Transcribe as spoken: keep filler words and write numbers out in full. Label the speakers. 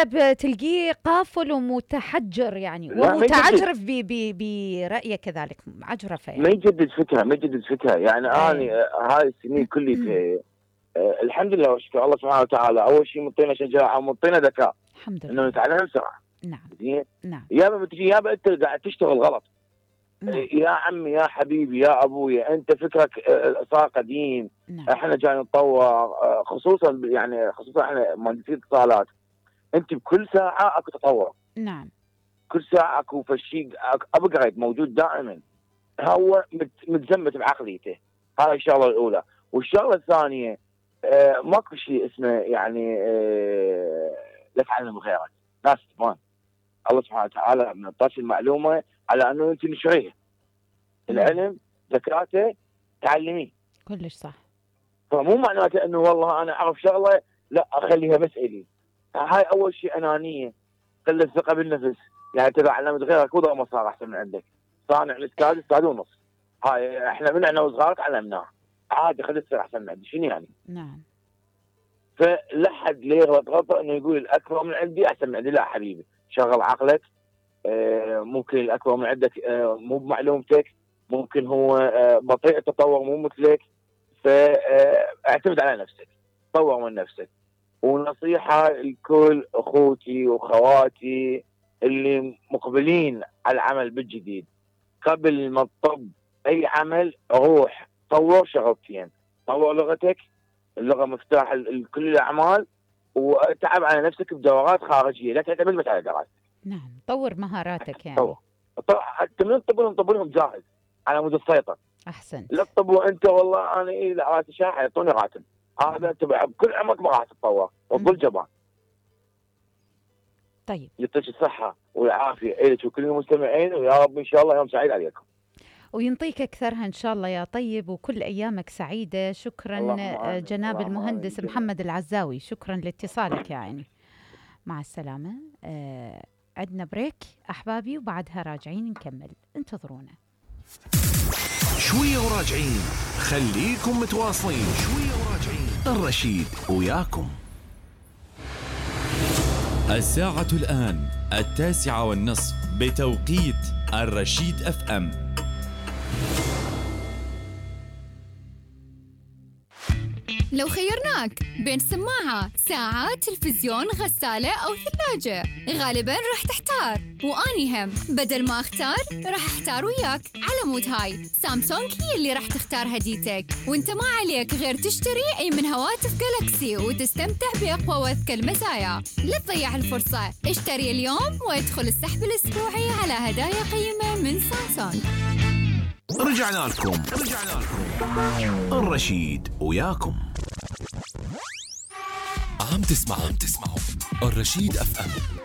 Speaker 1: ولا بتلقيه قافل ومتحجر يعني ومتعجرف برأيه كذلك عجرفة يعني.
Speaker 2: ما يجدد فكرة ما يجدد فكرة يعني. أنا هاي السنين كلها أه الحمد لله وشكر الله سبحانه وتعالى. أول شيء مطينا شجاعة ومطينا ذكاء
Speaker 1: الحمد لله
Speaker 2: إنه نتعلم بسرعة.
Speaker 1: نعم
Speaker 2: زين
Speaker 1: نعم.
Speaker 2: يابا بتجي يابا أنت قاعد تشتغل غلط.
Speaker 1: نعم.
Speaker 2: يا عمي يا حبيبي يا أبوي أنت فكرك صار قديم.
Speaker 1: نعم.
Speaker 2: إحنا جاي نتطور خصوصا يعني خصوصا إحنا مهندسين اتصالات. أنت بكل ساعة أكو تطور.
Speaker 1: نعم.
Speaker 2: كل ساعة أكو فشي أبجريد موجود دائما. هو متزمت بعقليته. هاي الشغلة الأولى. والشغلة الثانية آه ماكو شيء اسمه يعني آه لا تعلم غيرك. ناس تبان الله سبحانه وتعالى من طاش المعلومة على أنه أنت نشريه. العلم ذكاته تعلميه.
Speaker 1: كلش صح.
Speaker 2: فمو معناته أنه والله أنا أعرف شغلة لا أخليها بس إلي. هاي أول شيء أنانية. قلة الثقة بالنفس. يعني تبع علمت غيرك وضع مصار أحسن من عندك. صانع الاستاذ استاذ ونص. هاي احنا من احنا وصغار تعلمناه. عادي خلي تصير احسن من عندي شنو يعني؟
Speaker 1: نعم.
Speaker 2: فلحد ليه يغلط غلطه انه يقول الاكبر من عندي احسن من عندي. لا حبيبي شغل عقلك. آه ممكن الاكبر من عندك آه مو بمعلومتك. ممكن هو آه بطيء التطور مو مثلك. فاعتمد على نفسك. طور من نفسك. ونصيحه لكل اخوتي واخواتي اللي مقبلين على العمل بالجديد. قبل ما تطب اي عمل روح طور شغلتين. طور لغتك. اللغه مفتاح لكل الاعمال. وتعب على نفسك بدورات خارجيه. لا تعتمد بس على دراستك.
Speaker 1: نعم. طور مهاراتك يعني.
Speaker 2: طور. التمرين طبلهم طبلهم جاهز على مود السيطره.
Speaker 1: احسنت.
Speaker 2: لا تطبوا انت والله انا اذا راتب شهر يعطوني راتب. هذا تبع بكل عمرك ما راح تتطور وكل جبان.
Speaker 1: طيب
Speaker 2: يعطيك الصحه والعافيه الك وكل المستمعين ويا رب ان شاء الله يوم سعيد عليكم.
Speaker 1: وينطيك أكثرها إن شاء الله يا طيب وكل أيامك سعيدة. شكرا جناب المهندس محمد العزاوي. شكرا لاتصالك يا عيني. مع السلامة. آه عندنا بريك أحبابي وبعدها راجعين نكمل. انتظرونا
Speaker 3: شوية وراجعين. خليكم متواصلين. شوية وراجعين. الرشيد وياكم.
Speaker 4: الساعة الآن التاسعة والنصف بتوقيت الرشيد اف ام.
Speaker 5: لو خيرناك بين سماعة، ساعة، تلفزيون، غسالة أو ثلاجة، غالباً راح تحتار. وأني هم بدل ما أختار راح أحتار وياك. على مود هاي سامسونج هي اللي راح تختار هديتك، وانت ما عليك غير تشتري أي من هواتف جالاكسي وتستمتع بأقوى وأذكى المزايا. لا تضيع الفرصة. اشتري اليوم وادخل السحب الأسبوعي على هدايا قيمة من سامسونج.
Speaker 3: رجعنا لكم. رجعنا لكم. الرشيد وياكم.
Speaker 4: عم تسمعوا عم تسمعوا الرشيد اف ام.